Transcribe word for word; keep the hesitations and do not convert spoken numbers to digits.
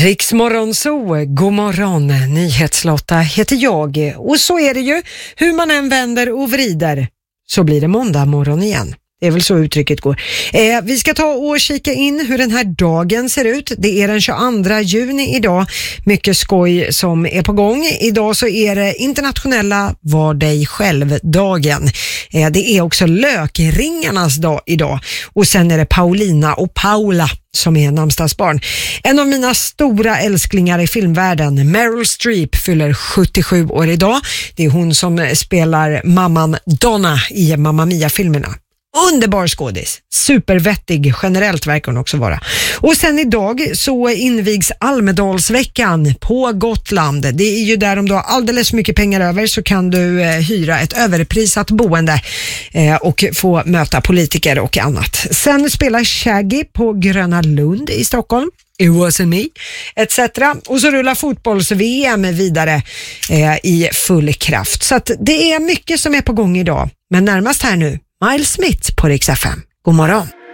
Riksmorgon så, god morgon, Nyhetslotta heter jag och så är det ju, hur man än vänder och vrider så blir det måndag morgon igen. Det är väl så uttrycket går. Eh, vi ska ta och kika in hur den här dagen ser ut. Det är den tjugoandra juni idag. Mycket skoj som är på gång. Idag så är det internationella var dig själv-dagen. Eh, det är också lökringarnas dag idag. Och sen är det Paulina och Paula som är namnsdagsbarn. En av mina stora älsklingar i filmvärlden, Meryl Streep, fyller sjuttiosju år idag. Det är hon som spelar mamman Donna i Mamma Mia-filmerna. Underbar skådis, supervettig generellt verkar hon också vara. Och sen idag så invigs Almedalsveckan på Gotland. Det är ju där om du har alldeles mycket pengar över så kan du eh, hyra ett överprisat boende eh, och få möta politiker och annat. Sen spelar Shaggy på Gröna Lund i Stockholm. It wasn't me, et cetera. Och så rullar fotbolls-V M vidare eh, i full kraft. Så att det är mycket som är på gång idag. Men närmast här nu, Miles Smith på Rix F M. God morgon.